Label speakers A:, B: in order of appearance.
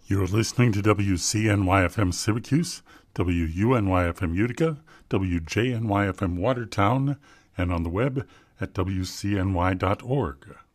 A: You're listening to WCNY-FM Syracuse, WUNY-FM Utica, WJNY-FM Watertown, and on the web at WCNY.org.